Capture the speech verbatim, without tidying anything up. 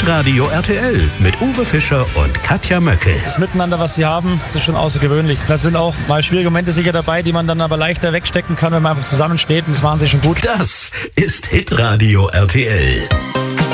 Hitradio R T L mit Uwe Fischer und Katja Möckel. Das Miteinander, was sie haben, das ist schon außergewöhnlich. Da sind auch mal schwierige Momente sicher dabei, die man dann aber leichter wegstecken kann, wenn man einfach zusammensteht, und das machen sie schon gut. Das ist Hitradio R T L.